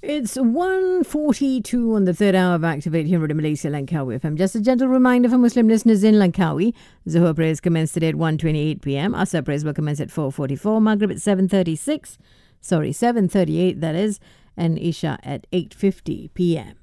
It's 1:42 on the third hour of Activate here in Malaysia, Langkawi FM. Just a gentle reminder for Muslim listeners in Langkawi. Zuhur prayers commence today at 1:28 p.m. Asr prayers will commence at 4:44. Maghrib at 7:38 that is. And Isha at 8:50 p.m.